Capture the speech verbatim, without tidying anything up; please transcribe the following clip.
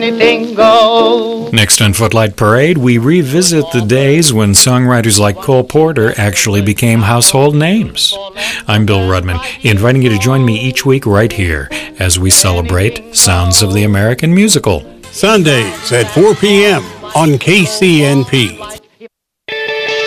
anything goes. Next on Footlight Parade, we revisit the days when songwriters like Cole Porter actually became household names. I'm Bill Rudman, inviting you to join me each week right here as we celebrate Sounds of the American Musical. Sundays at four p.m. on K C N P.